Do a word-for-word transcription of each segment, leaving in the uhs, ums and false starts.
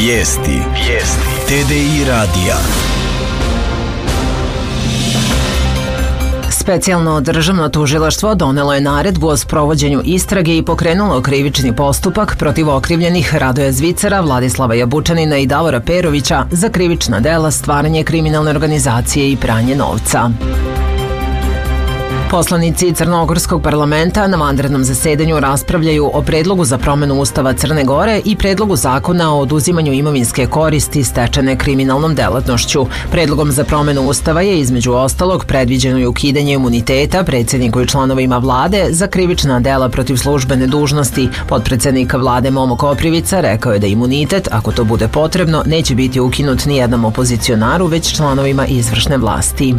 Vijesti. Vijesti. T D I radija. Specijalno državno tužilaštvo donelo je naredbu o sprovođenju istrage i pokrenulo krivični postupak protiv okrivljenih Radoja Zvicera, Vladislava Jabučanina i Davora Perovića za krivična dela stvaranje kriminalne organizacije i pranje novca. Poslanici Crnogorskog parlamenta na vanrednom zasedanju raspravljaju o predlogu za promenu Ustava Crne Gore i predlogu zakona o oduzimanju imovinske koristi stečene kriminalnom delatnošću. Predlogom za promenu Ustava je između ostalog predviđeno i ukidanje imuniteta predsjedniku i članovima vlade za krivična dela protiv službene dužnosti. Potpredsjednik vlade Momo Koprivica rekao je da imunitet, ako to bude potrebno, neće biti ukinut ni jednom opozicionaru, već članovima izvršne vlasti.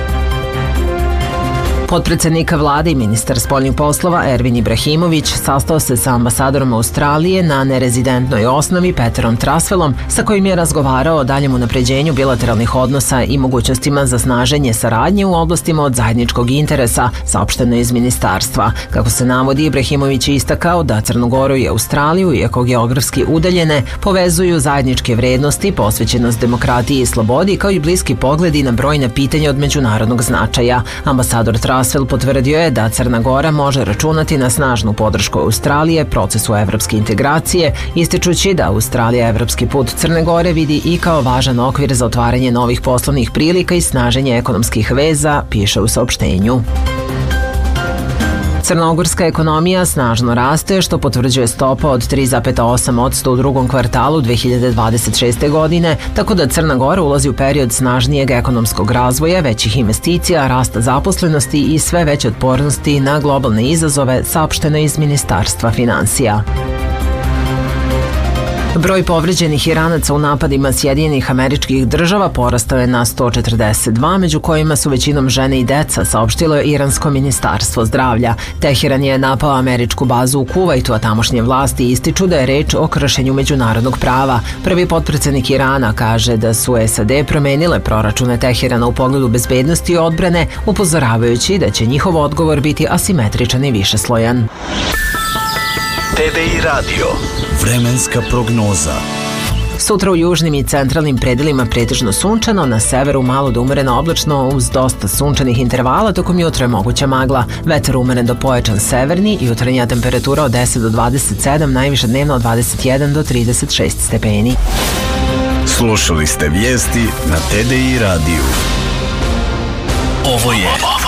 Potpredsjednik vlade i ministar spoljnih poslova Ervin Ibrahimović sastao se sa ambasadorom Australije na nerezidentnoj osnovi Peterom Trasvelom, sa kojim je razgovarao o daljem unapređenju bilateralnih odnosa i mogućnostima za snaženje saradnje u oblastima od zajedničkog interesa, saopšteno iz ministarstva. Kako se navodi, Ibrahimović je istakao da Crnu Goru i Australiju, iako geografski udaljene, povezuju zajedničke vrednosti, posvećenost demokratiji i slobodi, kao i bliski pogledi na brojna pitanja od međunarodnog značaja. Ambasador Trasvel potvrdio je da Crna Gora može računati na snažnu podršku Australije procesu evropske integracije, ističući da Australija evropski put Crne Gore vidi i kao važan okvir za otvaranje novih poslovnih prilika i snaženje ekonomskih veza, piše u saopštenju. Crnogorska ekonomija snažno raste, što potvrđuje stopa od tri zarez osam posto u drugom kvartalu dve hiljade dvadeset šeste. godine, tako da Crna Gora ulazi u period snažnijeg ekonomskog razvoja, većih investicija, rasta zaposlenosti i sve veće otpornosti na globalne izazove, saopšteno iz Ministarstva finansija. Broj povređenih Iranaca u napadima Sjedinjenih Američkih Država porastao je na sto četrdeset dva, među kojima su većinom žene i deca, saopštilo je Iransko ministarstvo zdravlja. Teheran je napao američku bazu u Kuvajtu, a tamošnje vlasti ističu da je reč o kršenju međunarodnog prava. Prvi potpredsjednik Irana kaže da su S A D promenile proračune Teherana u pogledu bezbednosti i odbrane, upozoravajući da će njihov odgovor biti asimetričan i višeslojan. T D I radio. Vremenska prognoza. Sutra u južnim i centralnim predelima pretežno sunčano, na severu malo do umjereno oblačno uz dosta sunčanih intervala, tokom jutra je moguća magla. Vetar umeren do pojačan severni, jutarnja temperatura od deset do dvadeset sedam, najviša dnevno od dvadeset jedan do trideset šest stepeni. Slušali ste vijesti na T D I radiju. Ovo je